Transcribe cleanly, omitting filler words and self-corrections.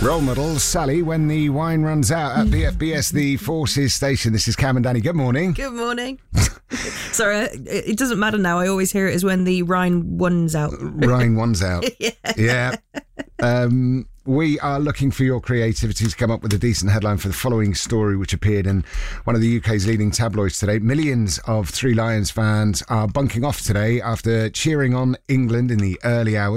Role model, Sally, when the wine runs out at BFBS, the Forces station. This is Cam and Danny. Good morning. Good morning. Sorry, it doesn't matter now. I always hear it as when the Rhine one's out. Rhine one's out. Yeah. We are looking for your creativity to come up with a decent headline for the following story, which appeared in one of the UK's leading tabloids today. Millions of Three Lions fans are bunking off today after cheering on England in the early hours.